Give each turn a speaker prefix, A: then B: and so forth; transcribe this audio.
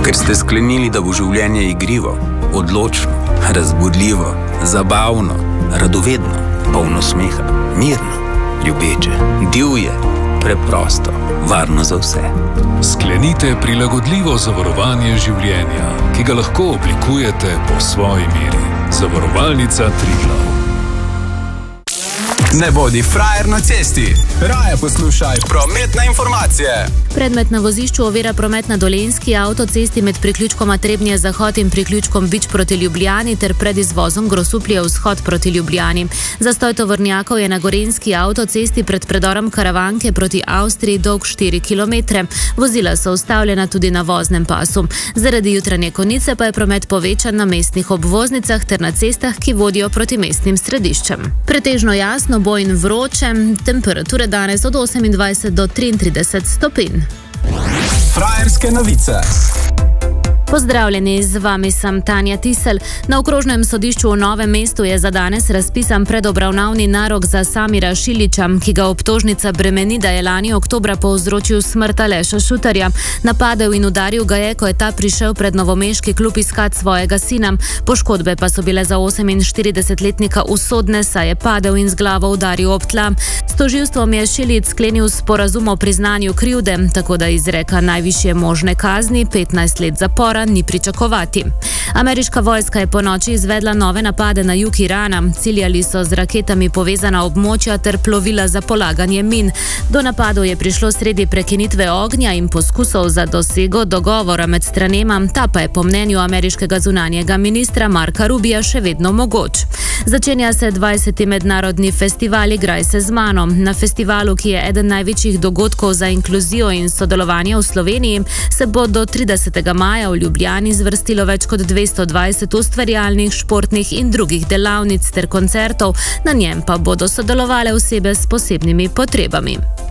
A: Ker ste sklenili, da bo življenje igrivo, odločno, razburljivo, zabavno, radovedno, polno smeha, mirno, ljubeče, divje, preprosto, varno za vse.
B: Sklenite prilagodljivo zavarovanje življenja, ki ga lahko oblikujete po svoji meri. Zavarovalnica Triglav.
C: Ne bodi frajer na cesti, raje poslušaj prometne informacije.
D: Predmet na vozišču ovira promet na Dolenjski avtocesti med priključkoma Trebnje-Zahod in priključkom Vič proti Ljubljani ter pred izvozom Grosuplje-Vzhod proti Ljubljani. Zastoj tovornjakov je na Gorenjski avtocesti pred predorom Karavanke proti Avstriji dolg 4 km. Vozila so ustavljena tudi na voznem pasu. Zaradi jutranje konice pa je promet povečan na mestnih obvoznicah ter na cestah, ki vodijo proti mestnim središčem. Pretežno jasno bo in vroče, temperature danes od 28 do 33 stopinj.
C: Frajerske novice.
D: Pozdravljeni, z vami sem Tanja Tisel. Na okrožnem sodišču v Novem mestu je za danes razpisan predobravnavni narok za Samira Šilića, ki ga obtožnica bremeni, da je lani oktobra povzročil smrt Aleša Šutarja. Napadel in udaril ga je, ko je ta prišel pred novomeški klub iskat svojega sina. Poškodbe pa so bile za 48-letnika usodne, saj je padel in z glavo udaril ob tla. S tožilstvom je Šilić sklenil sporazum o priznanju krivde, tako da izreka najvišje možne kazni, 15 let zapora, ni pričakovati. Ameriška vojska je ponoči izvedla nove napade na jug Irana. Ciljali so z raketami povezana območja ter plovila za polaganje min. Do napadov je prišlo sredi prekinitve ognja in poskusov za dosego dogovora med stranema, ta pa je po mnenju ameriškega zunanjega ministra Marka Rubija še vedno mogoč. Začenja se 20. mednarodni festival Igraj se z mano. Na festivalu, ki je eden največjih dogodkov za inkluzijo in sodelovanje v Sloveniji, se bo do 30. maja v Ljubljani zvrstilo več kot 220 ustvarjalnih, športnih in drugih delavnic ter koncertov, na njem pa bodo sodelovale osebe s posebnimi potrebami.